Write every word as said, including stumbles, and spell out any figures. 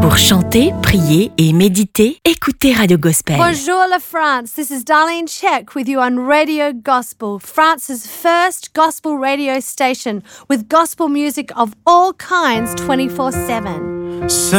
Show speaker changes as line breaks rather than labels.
Pour chanter, prier et méditer, écoutez Radio Gospel.
Bonjour la France, this is Darlene Check with you on Radio Gospel, France's first gospel radio station with gospel music of all kinds twenty-four seven.